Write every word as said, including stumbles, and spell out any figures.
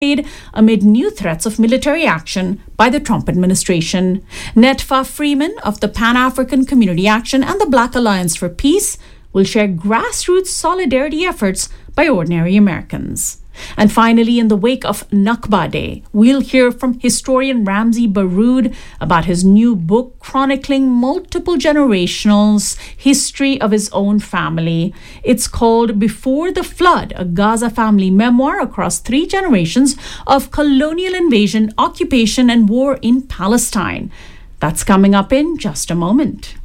amid new threats of military action by the Trump administration. Netfa Freeman of the Pan-African Community Action and the Black Alliance for Peace will share grassroots solidarity efforts by ordinary Americans. And finally, in the wake of Nakba Day, we'll hear from historian Ramzi Baroud about his new book chronicling multiple generations' history of his own family. It's called Before the Flood, a Gaza family memoir across three generations of colonial invasion, occupation, and war in Palestine. That's coming up in just a moment.